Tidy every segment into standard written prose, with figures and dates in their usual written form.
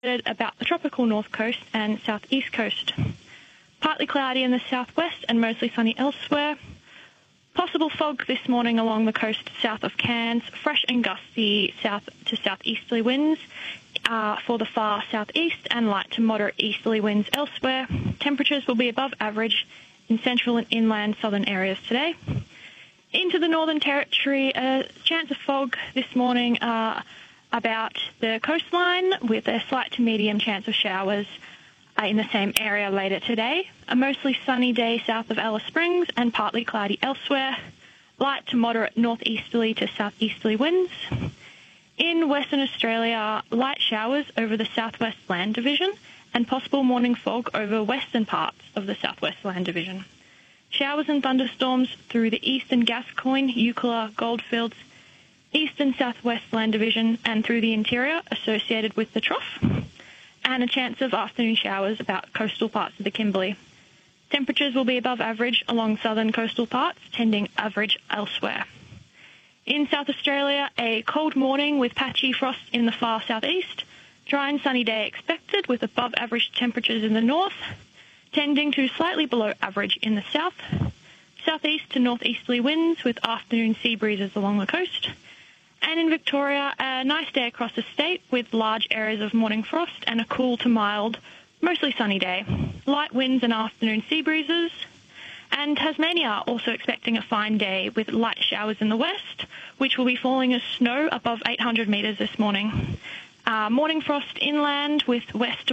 about the tropical north coast and southeast coast. Partly cloudy in the southwest and mostly sunny elsewhere. Possible fog this morning along the coast south of Cairns. Fresh and gusty south to southeasterly winds for the far southeast and light to moderate easterly winds elsewhere. Temperatures will be above average in central and inland southern areas today. Into the Northern Territory, a chance of fog this morning about the coastline with a slight to medium chance of showers in the same area later today. A mostly sunny day south of Alice Springs and partly cloudy elsewhere. Light to moderate northeasterly to southeasterly winds. In Western Australia, light showers over the Southwest Land Division and possible morning fog over western parts of the Southwest Land Division. Showers and thunderstorms through the eastern Gascoyne, Eucla, Goldfields, eastern Southwest Land Division and through the interior associated with the trough, and a chance of afternoon showers about coastal parts of the Kimberley. Temperatures will be above average along southern coastal parts, tending average elsewhere. In South Australia, a cold morning with patchy frost in the far southeast. Dry and sunny day expected with above average temperatures in the north, tending to slightly below average in the south. Southeast to northeasterly winds with afternoon sea breezes along the coast. And in Victoria, a nice day across the state with large areas of morning frost and a cool to mild, mostly sunny day. Light winds and afternoon sea breezes. And Tasmania also expecting a fine day with light showers in the west, which will be falling as snow above 800 metres this morning. Morning frost inland with west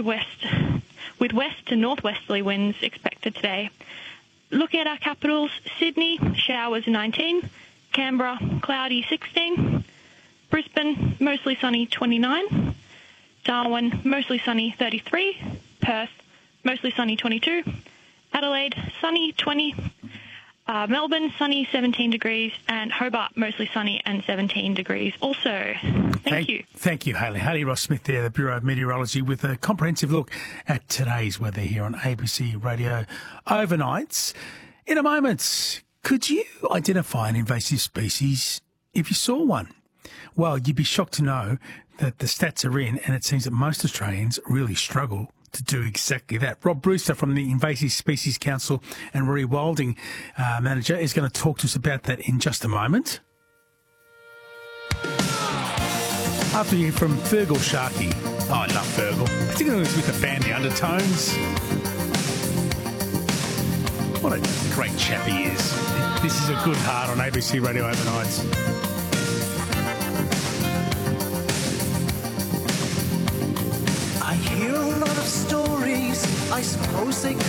to northwesterly winds expected today. Looking at our capitals, Sydney, showers 19, Canberra, cloudy 16, Brisbane, mostly sunny 29, Darwin, mostly sunny 33, Perth, mostly sunny 22, Adelaide, sunny 20, Melbourne, sunny 17 degrees, and Hobart, mostly sunny and 17 degrees also. Thank you. Thank you, Hayley. Hayley Ross-Smith there, the Bureau of Meteorology, with a comprehensive look at today's weather here on ABC Radio Overnights. In a moment, could you identify an invasive species if you saw one? Well, you'd be shocked to know that the stats are in, and it seems that most Australians really struggle to do exactly that. Rob Brewster from the Invasive Species Council and Rory Wilding, manager, is going to talk to us about that in just a moment. After you hear from Fergal Sharkey. Oh, I love Fergal, particularly with the family undertones. What a great chap he is. This is A Good Heart on ABC Radio Overnights. I hear a lot of stories, I suppose they could